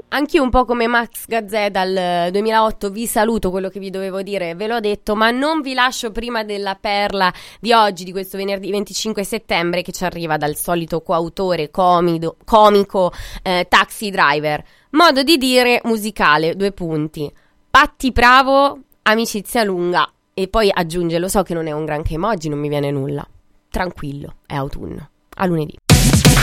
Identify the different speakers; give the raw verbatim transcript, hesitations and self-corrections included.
Speaker 1: Anch'io un po' come Max Gazzè dal duemilaotto vi saluto, quello che vi dovevo dire ve l'ho detto, ma non vi lascio prima della perla di oggi, di questo venerdì venticinque settembre, che ci arriva dal solito coautore, comido, comico, eh, Taxi Driver. Modo di dire musicale, due punti. Patti Bravo, amicizia lunga. E poi aggiunge, lo so che non è un granché, ma oggi non mi viene nulla. Tranquillo, è autunno. A lunedì.